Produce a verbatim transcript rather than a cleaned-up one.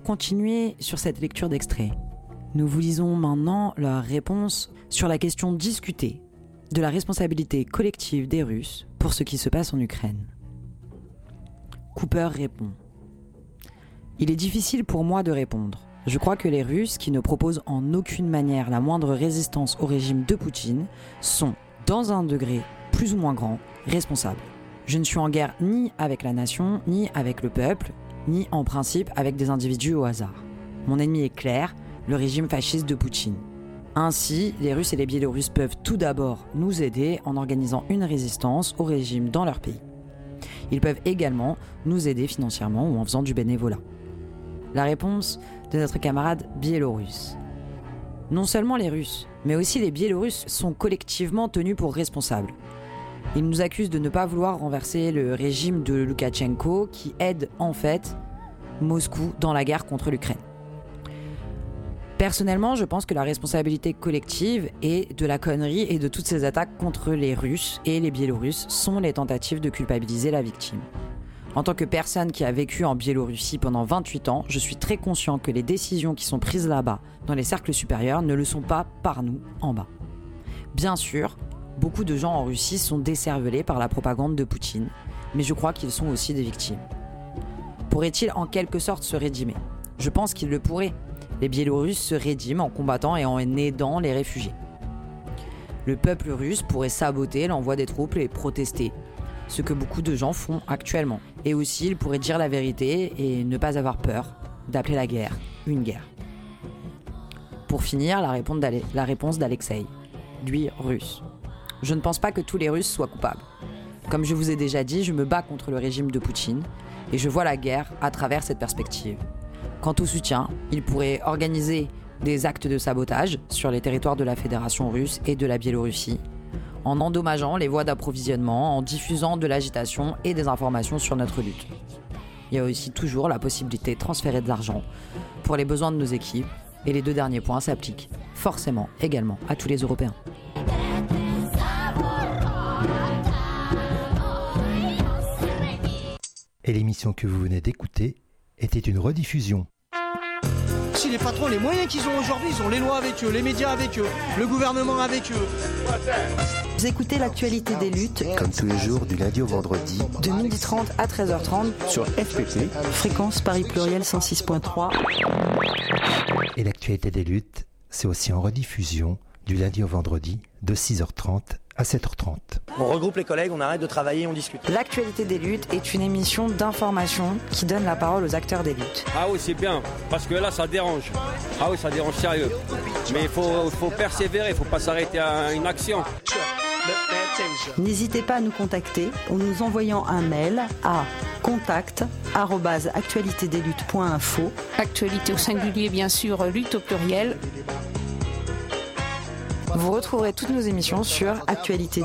continuer sur cette lecture d'extrait, nous vous lisons maintenant leur réponse sur la question discutée de la responsabilité collective des Russes pour ce qui se passe en Ukraine. Cooper répond : il est difficile pour moi de répondre. Je crois que les Russes, qui ne proposent en aucune manière la moindre résistance au régime de Poutine, sont, dans un degré plus ou moins grand, responsables. Je ne suis en guerre ni avec la nation, ni avec le peuple, ni en principe avec des individus au hasard. Mon ennemi est clair, le régime fasciste de Poutine. Ainsi, les Russes et les Biélorusses peuvent tout d'abord nous aider en organisant une résistance au régime dans leur pays. Ils peuvent également nous aider financièrement ou en faisant du bénévolat. La réponse de notre camarade biélorusse. Non seulement les Russes, mais aussi les Biélorusses sont collectivement tenus pour responsables. Ils nous accusent de ne pas vouloir renverser le régime de Loukachenko qui aide en fait Moscou dans la guerre contre l'Ukraine. Personnellement, je pense que la responsabilité collective et de la connerie et de toutes ces attaques contre les Russes et les Biélorusses sont les tentatives de culpabiliser la victime. En tant que personne qui a vécu en Biélorussie pendant vingt-huit ans, je suis très conscient que les décisions qui sont prises là-bas, dans les cercles supérieurs, ne le sont pas par nous, en bas. Bien sûr, beaucoup de gens en Russie sont décervelés par la propagande de Poutine, mais je crois qu'ils sont aussi des victimes. Pourrait-il en quelque sorte se rédimer ? Je pense qu'il le pourrait. Les Biélorusses se rédiment en combattant et en aidant les réfugiés. Le peuple russe pourrait saboter l'envoi des troupes et protester, ce que beaucoup de gens font actuellement. Et aussi, il pourrait dire la vérité et ne pas avoir peur d'appeler la guerre une guerre. Pour finir, la réponse d'Ale- la réponse d'Alexei, lui russe. Je ne pense pas que tous les Russes soient coupables. Comme je vous ai déjà dit, je me bats contre le régime de Poutine et je vois la guerre à travers cette perspective. Quant au soutien, il pourrait organiser des actes de sabotage sur les territoires de la Fédération russe et de la Biélorussie, en endommageant les voies d'approvisionnement, en diffusant de l'agitation et des informations sur notre lutte. Il y a aussi toujours la possibilité de transférer de l'argent pour les besoins de nos équipes, et les deux derniers points s'appliquent forcément également à tous les Européens. Et l'émission que vous venez d'écouter était une rediffusion. Si les patrons, les moyens qu'ils ont aujourd'hui, ils ont les lois avec eux, les médias avec eux, le gouvernement avec eux. Vous écoutez l'actualité des luttes, Comme tous les jours, du lundi au vendredi, de midi trente à treize heures trente, sur F P P. fréquence Paris Pluriel cent six point trois. Et l'actualité des luttes, c'est aussi en rediffusion du lundi au vendredi de six heures trente à sept heures trente. On regroupe les collègues, on arrête de travailler, on discute. L'actualité des luttes est une émission d'information qui donne la parole aux acteurs des luttes. Ah oui, c'est bien, parce que là, ça dérange. Ah oui, ça dérange sérieux. Mais il faut, faut persévérer, il ne faut pas s'arrêter à une action. N'hésitez pas à nous contacter en nous envoyant un mail à contact arobase actualité des luttes point info. Actualité au singulier, bien sûr, lutte au pluriel. Vous retrouverez toutes nos émissions sur actualité